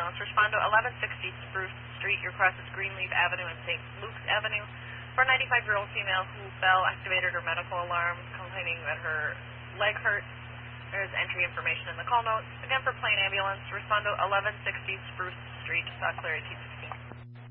ambulance. Respond to 1160 Spruce Street. Your cross is Greenleaf Avenue and St. Luke's Avenue. For a 95-year-old female who fell, activated her medical alarm, complaining that her leg hurt. There's entry information in the call notes. Again, for plain ambulance, respond to 1160 Spruce Street, Clary T6.